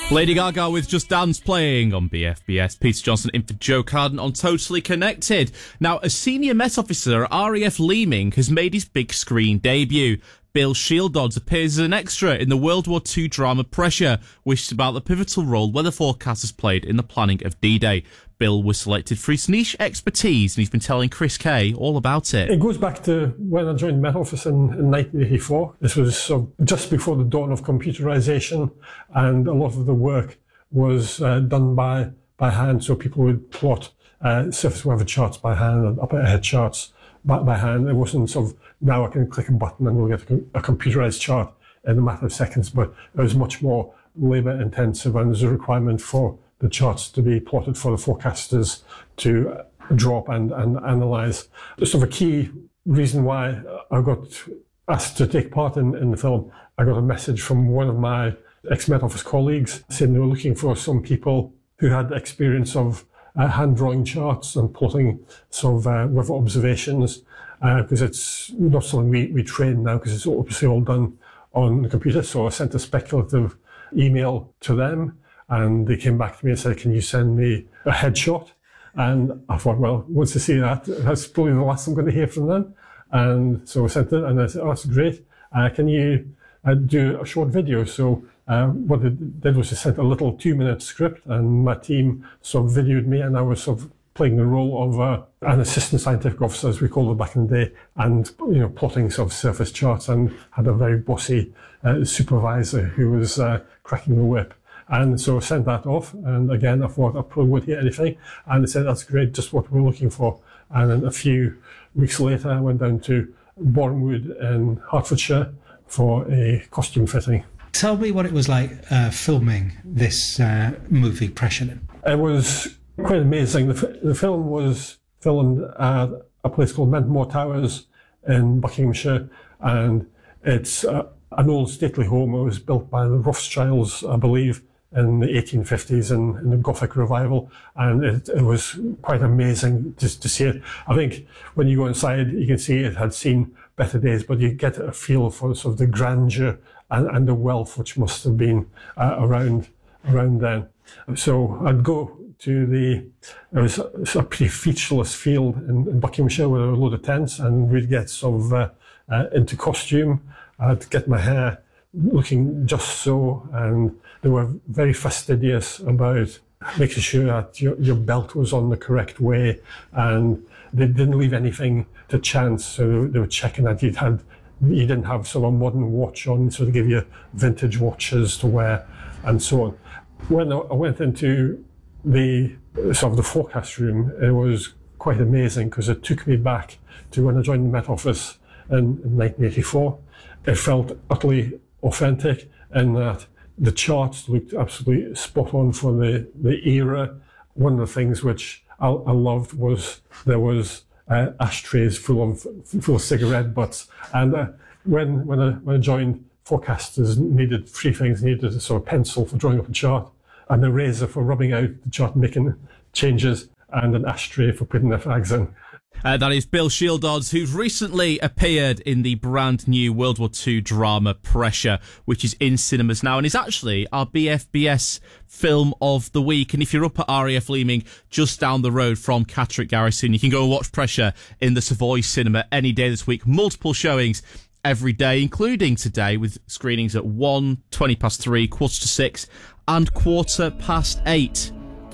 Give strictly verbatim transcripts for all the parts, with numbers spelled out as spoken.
Lady Gaga with Just Dance playing on B F B S. Peter Johnson in for Joe Carden on Totally Connected. Now, a senior Met officer at R A F Leeming has made his big screen debut. Bill Shieldodds appears as an extra in the World War Two drama Pressure, which is about the pivotal role weather forecasters played in the planning of D-Day. Bill was selected for his niche expertise, and he's been telling Chris Kay all about it. It goes back to when I joined Met Office in, in nineteen eighty-four. This was sort of just before the dawn of computerisation, and a lot of the work was uh, done by, by hand, so people would plot uh, surface weather charts by hand and up ahead charts by, by hand. It wasn't sort of, now I can click a button and we'll get a, a computerised chart in a matter of seconds, but it was much more labour intensive, and there's a requirement for the charts to be plotted for the forecasters to draw up and, and analyse. Sort of a key reason why I got asked to take part in, in the film, I got a message from one of my ex-Met Office colleagues saying they were looking for some people who had experience of uh, hand-drawing charts and plotting sort of uh, weather observations, because uh, it's not something we, we train now, because it's obviously all done on the computer. So I sent a speculative email to them, and they came back to me and said, can you send me a headshot? And I thought, well, once I see that, that's probably the last I'm going to hear from them. And so I sent it, and I said, oh, that's great. Uh, can you uh, do a short video? So uh, what they did was they sent a little two-minute script, and my team sort of videoed me, and I was sort of playing the role of uh, an assistant scientific officer, as we called it back in the day, and, you know, plotting sort of surface charts, and had a very bossy uh, supervisor who was uh, cracking the whip. And so I sent that off, and again, I thought I probably wouldn't hear anything, and they said, that's great, just what we're looking for. And then a few weeks later, I went down to Bournemouth in Hertfordshire for a costume fitting. Tell me what it was like uh, filming this uh, movie, Pressure. It was quite amazing. The, f- the film was filmed at a place called Mentmore Towers in Buckinghamshire, and it's uh, an old stately home. It was built by the Rothschilds, I believe, in the eighteen fifties in, in the Gothic revival, and it, it was quite amazing to, to see it. I think when you go inside, you can see it had seen better days, but you get a feel for sort of the grandeur and, and the wealth which must have been uh, around around then. So I'd go to the, it was a, a pretty featureless field in, in Buckinghamshire with a load of tents, and we'd get sort of uh, uh, into costume. I'd get my hair looking just so, and they were very fastidious about making sure that your, your belt was on the correct way, and they didn't leave anything to chance. So they were checking that you'd had, you didn't have sort of a modern watch on, so they give you vintage watches to wear, and so on. When I went into the sort of the forecast room, it was quite amazing, because it took me back to when I joined the Met Office in, in nineteen eighty-four. It felt utterly authentic in that the charts looked absolutely spot on for the, the era. One of the things which I, I loved was there was uh, ashtrays full of full of cigarette butts, and uh, when when I, when I joined, forecasters needed three things: needed a sort of pencil for drawing up a chart, an eraser for rubbing out the chart and making changes, and an ashtray for putting their flags in. Uh, that is Bill Shieldodds, who's recently appeared in the brand new World War Two drama Pressure, which is in cinemas now, and is actually our B F B S film of the week. And if you're up at R A F Leeming, just down the road from Catterick Garrison, you can go and watch Pressure in the Savoy Cinema any day this week. Multiple showings every day, including today, with screenings at one, twenty past three, quarter to six, and quarter past eight.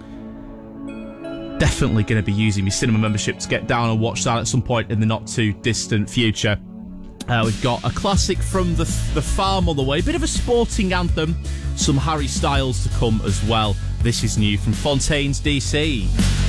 Definitely going to be using my cinema membership to get down and watch that at some point in the not too distant future. Uh, we've got a classic from the the farm on the way, bit of a sporting anthem, some Harry Styles to come as well. This is new from Fontaines D C.